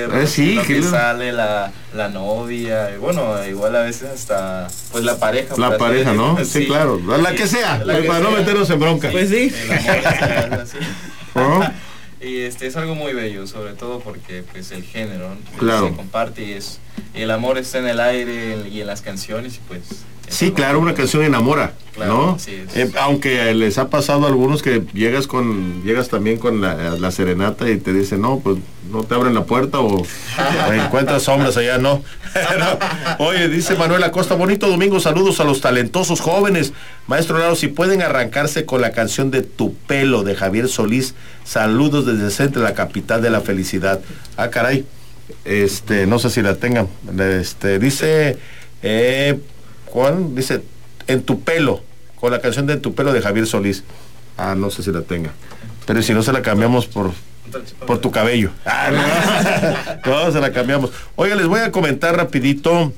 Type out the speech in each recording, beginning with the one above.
¿verdad? Sí, que sale la novia, y bueno, igual a veces hasta pues la pareja. La pareja, ¿no? Sí, claro, la que sea, para no meternos en bronca. Pues sí. El amor, así. ¿Oh? Y es algo muy bello, sobre todo porque pues el género, ¿no? Claro. Se comparte y el amor está en el aire y en las canciones y pues... Sí, claro, una canción enamora, claro, ¿no? Sí, aunque les ha pasado a algunos que llegas también con la serenata y te dicen, no, pues no te abren la puerta o encuentras hombres allá, no. Oye, dice Manuel Acosta, bonito domingo, saludos a los talentosos jóvenes. Maestro Laro, si pueden arrancarse con la canción de Tu Pelo de Javier Solís, saludos desde el centro, la capital de la felicidad. Ah, caray, no sé si la tengan. Dice... Juan dice, En Tu Pelo, con la canción de En Tu Pelo de Javier Solís. Ah, no sé si la tenga. Pero si no, se la cambiamos por Tu Cabello. No, se la cambiamos. Oiga, les voy a comentar rapidito.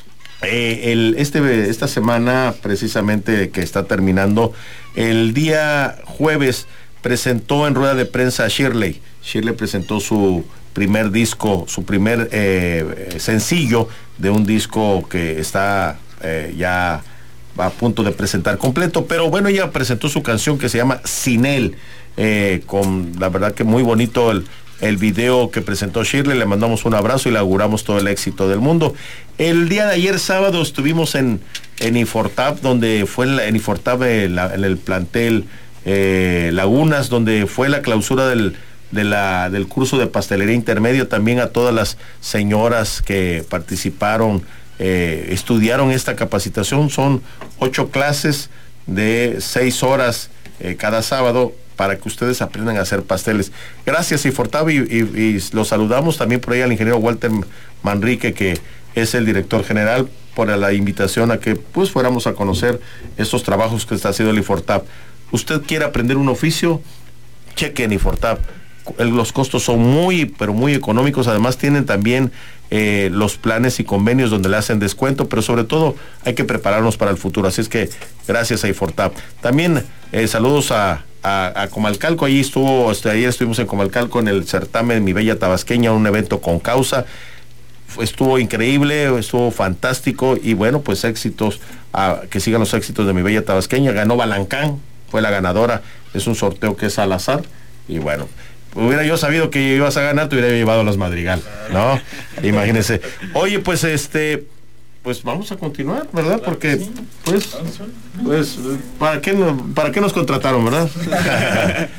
Esta semana, precisamente, que está terminando, el día jueves presentó en rueda de prensa Shirley. Shirley presentó su primer disco, su primer sencillo de un disco que está ya a punto de presentar completo, pero bueno, ella presentó su canción que se llama Sin Él, con la verdad que muy bonito el video que presentó Shirley. Le mandamos un abrazo y le auguramos todo el éxito del mundo. El día de ayer sábado estuvimos en Infortab, donde fue en el plantel Lagunas, donde fue la clausura del curso de pastelería intermedio. También a todas las señoras que participaron, estudiaron esta capacitación. Son 8 clases de 6 horas cada sábado para que ustedes aprendan a hacer pasteles. Gracias, Infortab, y los saludamos también por ahí al ingeniero Walter Manrique, que es el director general, por la invitación a que pues fuéramos a conocer estos trabajos que está haciendo el Infortab. Usted quiere aprender un oficio, cheque en Infortab. Los costos son muy, pero muy económicos. Además tienen también los planes y convenios donde le hacen descuento, pero sobre todo hay que prepararnos para el futuro. Así es que gracias a Infortab. También saludos a Comalcalco. Allí ayer estuvimos en Comalcalco en el certamen Mi Bella Tabasqueña, un evento con causa. Estuvo increíble, estuvo fantástico, y bueno, pues éxitos, que sigan los éxitos de Mi Bella Tabasqueña. Ganó Balancán, fue la ganadora. Es un sorteo que es al azar, y bueno, hubiera yo sabido que ibas a ganar, te hubiera llevado a los Madrigal, ¿no? Imagínense. Oye, pues pues vamos a continuar, ¿verdad? Porque pues ¿para qué nos contrataron, verdad?